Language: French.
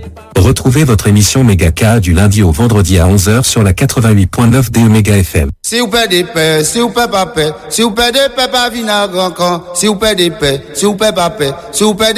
Retrouvez votre émission Megaka du lundi au vendredi à 11h sur la 88.9 DE Mega FM. Si vous perdez paix, si vous perdez pas paix, si vous perdez paix, pas vinaigre encore. Si vous perdez paix, si vous perdez pas paix, si vous perdez